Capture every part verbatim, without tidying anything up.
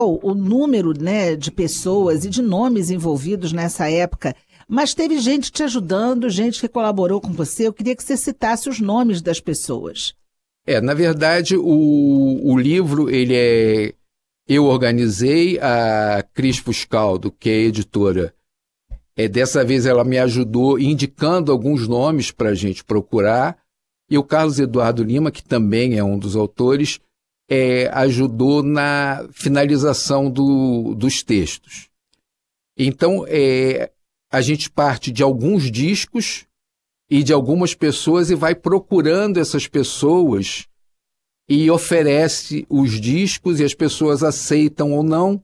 o, o número, né, de pessoas e de nomes envolvidos nessa época, mas teve gente te ajudando, gente que colaborou com você. Eu queria que você citasse os nomes das pessoas. É, na verdade, o, o livro, ele é... Eu organizei, a Cris Fuscaldo, que é a editora, é, dessa vez ela me ajudou indicando alguns nomes para a gente procurar, e o Carlos Eduardo Lima, que também é um dos autores, é, ajudou na finalização do, dos textos. Então, é, a gente parte de alguns discos e de algumas pessoas e vai procurando essas pessoas e oferece os discos e as pessoas aceitam ou não.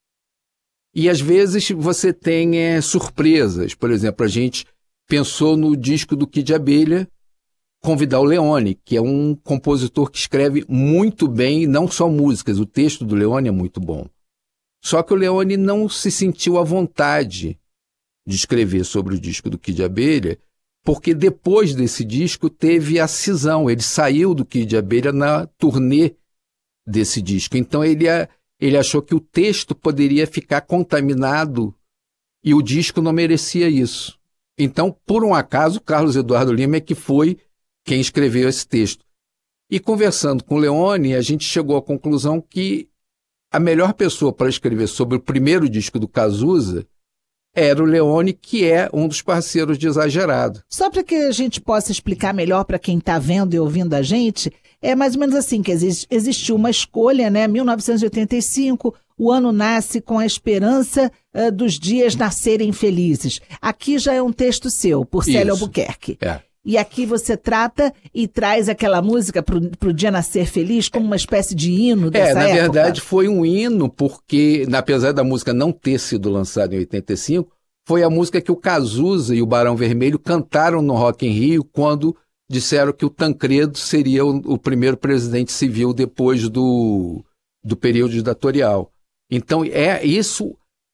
E às vezes você tem é, surpresas. Por exemplo, a gente pensou no disco do Kid Abelha convidar o Leone, que é um compositor que escreve muito bem, não só músicas, o texto do Leone é muito bom. Só que o Leone não se sentiu à vontade de escrever sobre o disco do Kid Abelha, porque depois desse disco teve a cisão, ele saiu do Kid Abelha na turnê desse disco. Então ele, ele achou que o texto poderia ficar contaminado e o disco não merecia isso. Então, por um acaso, Carlos Eduardo Lima é que foi quem escreveu esse texto. E conversando com o Leone, a gente chegou à conclusão que a melhor pessoa para escrever sobre o primeiro disco do Cazuza era o Leone, que é um dos parceiros de Exagerado. Só para que a gente possa explicar melhor para quem está vendo e ouvindo a gente, é mais ou menos assim, que existe, existiu uma escolha, né? mil novecentos e oitenta e cinco, o ano nasce com a esperança uh, dos dias nascerem felizes. Aqui já é um texto seu, por Célio Albuquerque. É. E aqui você trata e traz aquela música para o dia nascer feliz como uma espécie de hino dessa época. É, na época. Verdade foi um hino porque, apesar da música não ter sido lançada em oitenta e cinco, foi a música que o Cazuza e o Barão Vermelho cantaram no Rock in Rio quando disseram que o Tancredo seria o, o primeiro presidente civil depois do, do período ditatorial. Então, é, isso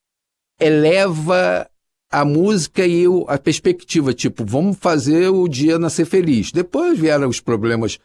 eleva a música e a perspectiva, tipo, vamos fazer o dia nascer feliz. Depois vieram os problemas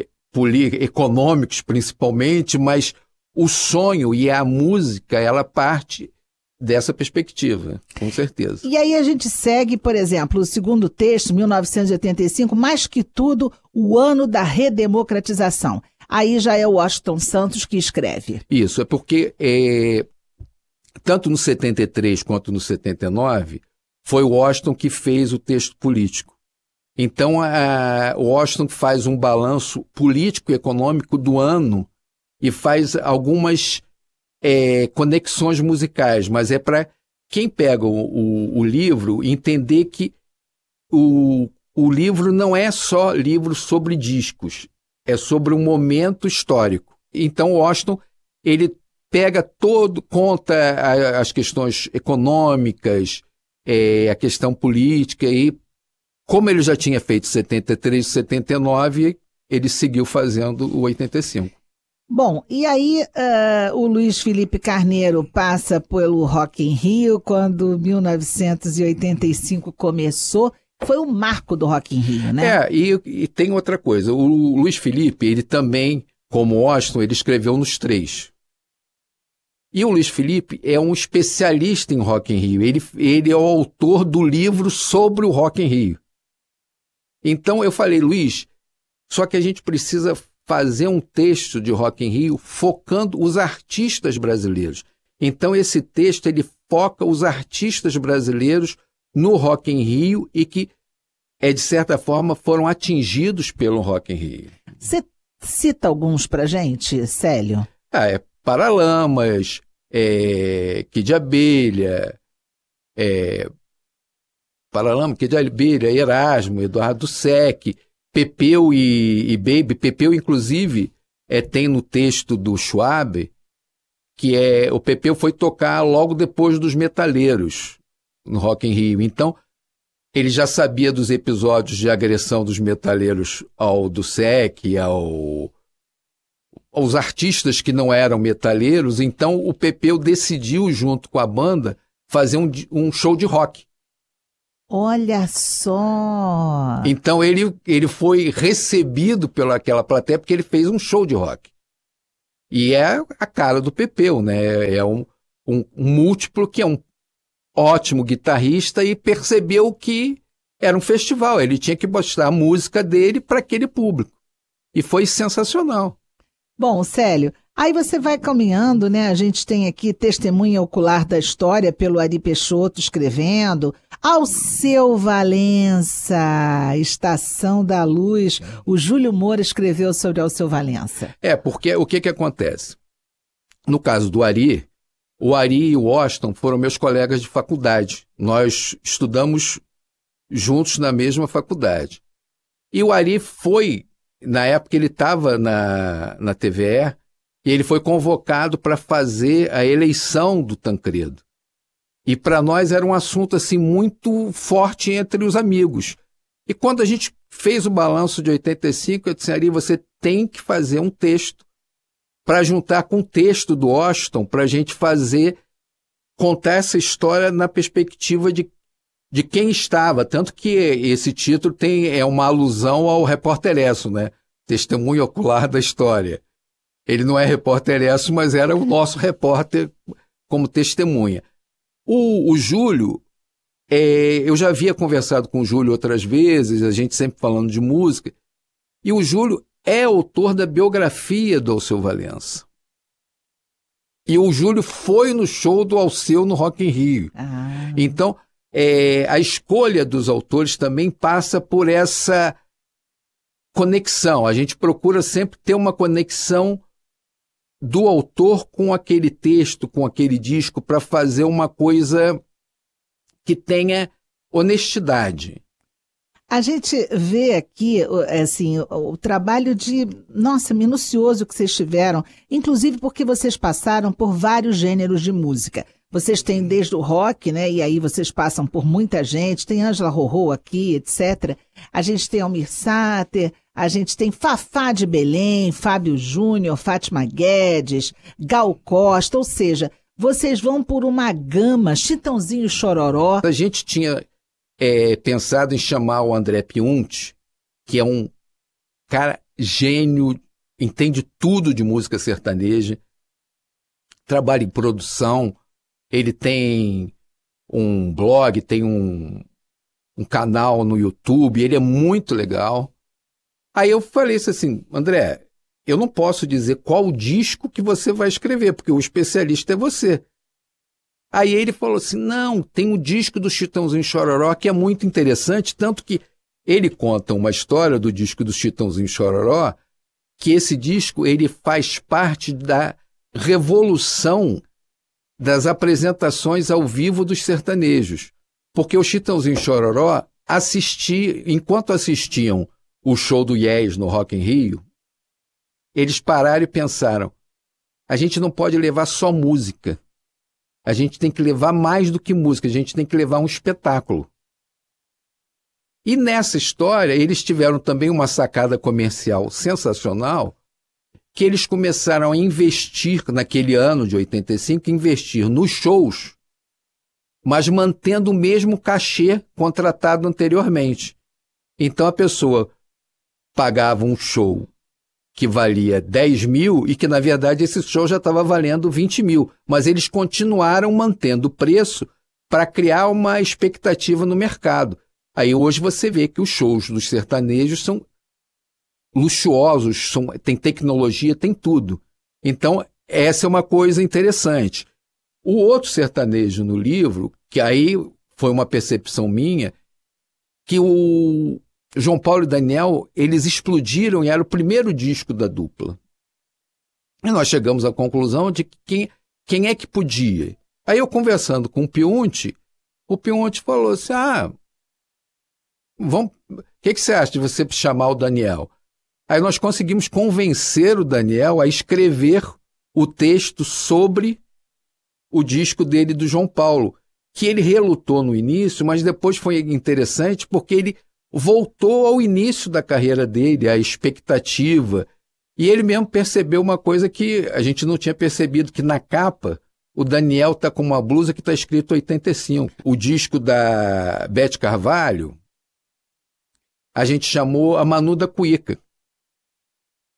econômicos, principalmente, mas o sonho e a música, ela parte dessa perspectiva, com certeza. E aí a gente segue, por exemplo, o segundo texto, mil novecentos e oitenta e cinco, mais que tudo, o ano da redemocratização. Aí já é o Washington Santos que escreve. Isso, é porque é, tanto no setenta e três quanto no setenta e nove, foi o Washington que fez o texto político. Então, a, o Washington faz um balanço político e econômico do ano e faz algumas é, conexões musicais, mas é para quem pega o, o, o livro entender que o, o livro não é só livro sobre discos, é sobre um momento histórico. Então, o Washington, ele pega todo, conta as questões econômicas, é, a questão política, e como ele já tinha feito setenta e três e setenta e nove, ele seguiu fazendo o oitenta e cinco. Bom, e aí uh, o Luiz Felipe Carneiro passa pelo Rock in Rio, quando mil novecentos e oitenta e cinco começou, foi o marco do Rock in Rio, né? É, e, e tem outra coisa, o Luiz Felipe, ele também, como Washington, ele escreveu nos três. E o Luiz Felipe é um especialista em Rock in Rio, ele, ele é o autor do livro sobre o Rock in Rio. Então eu falei, Luiz, só que a gente precisa fazer um texto de Rock in Rio focando os artistas brasileiros. Então esse texto ele foca os artistas brasileiros no Rock in Rio e que, é, de certa forma, foram atingidos pelo Rock in Rio. Você cita alguns pra gente, Célio? Ah, é Paralamas, é, Kid Abelha, é, Paralama, Kid Abelha, Erasmo, Eduardo Sec, Pepeu e, e Baby. Pepeu, inclusive, é, tem no texto do Schwab, que é o Pepeu foi tocar logo depois dos Metaleiros, no Rock in Rio. Então, ele já sabia dos episódios de agressão dos metaleiros ao do Sec, ao, aos artistas que não eram metaleiros. Então, o Pepeu decidiu, junto com a banda, fazer um, um show de rock. Olha só! Então ele, ele foi recebido pelaquela plateia porque ele fez um show de rock. E é a cara do Pepeu, né? É um, um, um múltiplo que é um ótimo guitarrista e percebeu que era um festival, ele tinha que mostrar a música dele para aquele público. E foi sensacional. Bom, Célio, aí você vai caminhando, né? A gente tem aqui Testemunha Ocular da História, pelo Ari Peixoto escrevendo. Alceu Valença, Estação da Luz. O Júlio Moura escreveu sobre Alceu Valença. É, porque o que que acontece? No caso do Ari, o Ari e o Washington foram meus colegas de faculdade. Nós estudamos juntos na mesma faculdade. E o Ari foi, na época ele estava na, na T V E, e ele foi convocado para fazer a eleição do Tancredo. E para nós era um assunto assim muito forte entre os amigos. E quando a gente fez o balanço de oitenta e cinco, eu disse, Ari, você tem que fazer um texto para juntar com o texto do Washington, para a gente fazer, contar essa história na perspectiva de de quem estava, tanto que esse título tem, é uma alusão ao Repórter Esso, né? Testemunho Ocular da História. Ele não é Repórter Esso, mas era o nosso repórter como testemunha. O, o Júlio, é, eu já havia conversado com o Júlio outras vezes, a gente sempre falando de música, e o Júlio é autor da biografia do Alceu Valença. E o Júlio foi no show do Alceu no Rock in Rio. Ah. Então, É, a escolha dos autores também passa por essa conexão. A gente procura sempre ter uma conexão do autor com aquele texto, com aquele disco, para fazer uma coisa que tenha honestidade. A gente vê aqui, assim, o, o trabalho de, nossa, minucioso que vocês tiveram, inclusive porque vocês passaram por vários gêneros de música. Vocês têm desde o rock, né? E aí vocês passam por muita gente. Tem Ângela Rorô aqui, etcétera. A gente tem Almir Sater, a gente tem Fafá de Belém, Fábio Júnior, Fátima Guedes, Gal Costa. Ou seja, vocês vão por uma gama, Chitãozinho Chororó. A gente tinha é, pensado em chamar o André Piunti, que é um cara gênio, entende tudo de música sertaneja, trabalha em produção. Ele tem um blog, tem um, um canal no YouTube, ele é muito legal. Aí eu falei assim, André, eu não posso dizer qual disco que você vai escrever, porque o especialista é você. Aí ele falou assim, não, tem o disco do Chitãozinho Chororó, que é muito interessante, tanto que ele conta uma história do disco do Chitãozinho Chororó, que esse disco ele faz parte da revolução das apresentações ao vivo dos sertanejos. Porque o Chitãozinho Chororó, assisti, enquanto assistiam o show do Yes no Rock in Rio, eles pararam e pensaram, a gente não pode levar só música, a gente tem que levar mais do que música, a gente tem que levar um espetáculo. E nessa história, eles tiveram também uma sacada comercial sensacional, que eles começaram a investir, naquele ano de oitenta e cinco, investir nos shows, mas mantendo o mesmo cachê contratado anteriormente. Então a pessoa pagava um show que valia dez mil e que, na verdade, esse show já estava valendo vinte mil, mas eles continuaram mantendo o preço para criar uma expectativa no mercado. Aí hoje você vê que os shows dos sertanejos são luxuosos, são, tem tecnologia, tem tudo. Então, essa é uma coisa interessante. O outro sertanejo no livro, que aí foi uma percepção minha, que o João Paulo e Daniel, eles explodiram e era o primeiro disco da dupla. E nós chegamos à conclusão de que quem, quem é que podia. Aí eu conversando com o Piunti, o Piunti falou assim, ah, vamos, o que, que você acha de você chamar o Daniel? Aí nós conseguimos convencer o Daniel a escrever o texto sobre o disco dele do João Paulo, que ele relutou no início, mas depois foi interessante porque ele voltou ao início da carreira dele, à expectativa, e ele mesmo percebeu uma coisa que a gente não tinha percebido, que na capa o Daniel está com uma blusa que está escrito oitenta e cinco. O disco da Beth Carvalho, a gente chamou a Manu da Cuíca,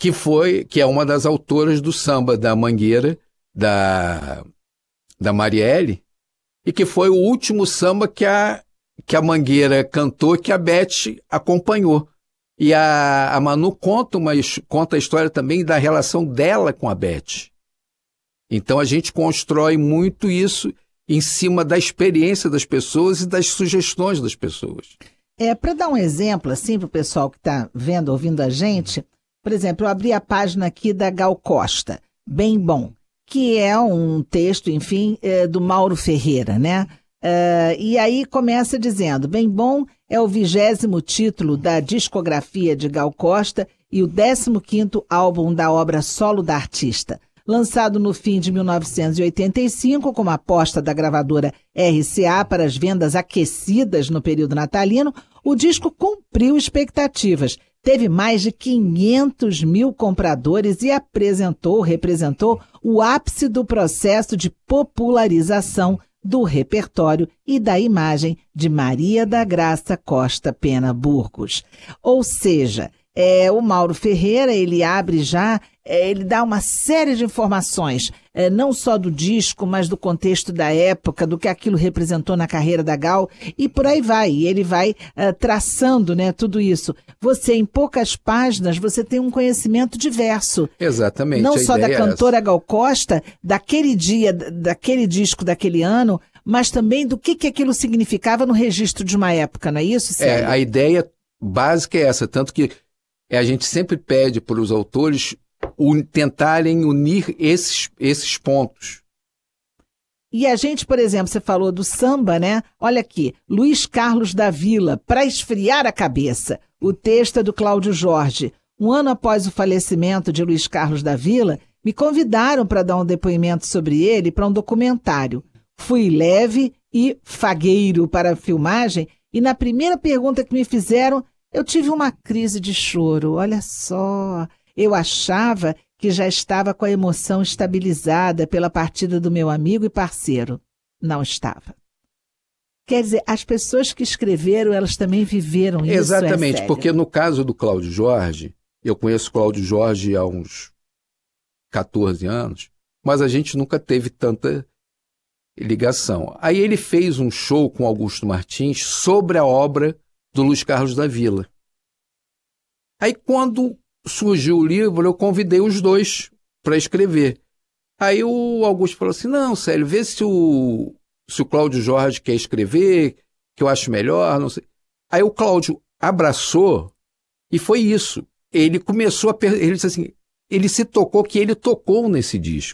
que foi, que é uma das autoras do samba da Mangueira, da, da Marielle, e que foi o último samba que a, que a Mangueira cantou, que a Beth acompanhou. E a, a Manu conta, uma, conta a história também da relação dela com a Beth. Então a gente constrói muito isso em cima da experiência das pessoas e das sugestões das pessoas. É, para dar um exemplo, assim, para o pessoal que está vendo, ouvindo a gente, por exemplo, eu abri a página aqui da Gal Costa, Bem Bom, que é um texto, enfim, é, do Mauro Ferreira, né? Uh, e aí começa dizendo, Bem Bom é o vigésimo título da discografia de Gal Costa e o décimo quinto álbum da obra solo da artista. Lançado no fim de mil novecentos e oitenta e cinco como aposta da gravadora R C A para as vendas aquecidas no período natalino, o disco cumpriu expectativas. Teve mais de quinhentos mil compradores e apresentou, representou o ápice do processo de popularização do repertório e da imagem de Maria da Graça Costa Pena Burgos. Ou seja, é, o Mauro Ferreira, ele abre já, é, ele dá uma série de informações, é, não só do disco, mas do contexto da época, do que aquilo representou na carreira da Gal, e por aí vai. E ele vai é, traçando, né, tudo isso. Você, em poucas páginas, você tem um conhecimento diverso. Exatamente. Não só da é cantora essa. Gal Costa, daquele dia, daquele disco, daquele ano, mas também do que, que aquilo significava no registro de uma época, não é isso, Célio? É, a ideia básica é essa, tanto que a gente sempre pede para os autores un, tentarem unir esses, esses pontos. E a gente, por exemplo, você falou do samba, né? Olha aqui, Luiz Carlos da Vila, Para Esfriar a Cabeça. O texto é do Cláudio Jorge. Um ano após o falecimento de Luiz Carlos da Vila, me convidaram para dar um depoimento sobre ele para um documentário. Fui leve e fagueiro para a filmagem e na primeira pergunta que me fizeram, eu tive uma crise de choro. Olha só, eu achava que já estava com a emoção estabilizada pela partida do meu amigo e parceiro. Não estava. Quer dizer, as pessoas que escreveram, elas também viveram isso. Exatamente, é porque no caso do Cláudio Jorge, eu conheço o Cláudio Jorge há uns catorze anos, mas a gente nunca teve tanta ligação. Aí ele fez um show com Augusto Martins sobre a obra do Luiz Carlos da Vila. Aí quando surgiu o livro, eu convidei os dois para escrever. Aí o Augusto falou assim, não, Célio, vê se o, se o Cláudio Jorge quer escrever, que eu acho melhor, não sei. Aí o Cláudio abraçou e foi isso. Ele começou a... Ele disse assim, ele se tocou que ele tocou nesse disco.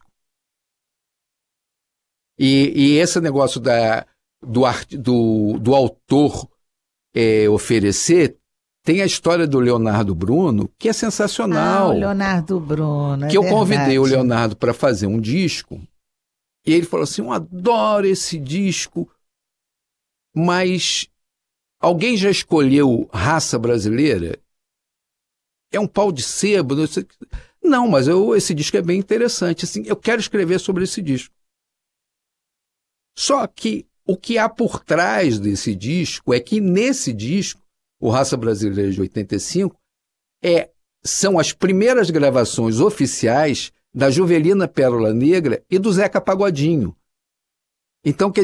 E, e esse negócio da, do, art, do, do autor é, oferecer, tem a história do Leonardo Bruno, que é sensacional. Ah, o Leonardo Bruno, é Que eu verdade. convidei o Leonardo para fazer um disco, e ele falou assim, eu adoro esse disco, mas alguém já escolheu Raça Brasileira? É um pau de sebo? Não, sei... não mas eu, esse disco é bem interessante, assim, eu quero escrever sobre esse disco. Só que o que há por trás desse disco é que nesse disco, o Raça Brasileira de oitenta e cinco, é, são as primeiras gravações oficiais da Juvelina Pérola Negra e do Zeca Pagodinho. Então, quer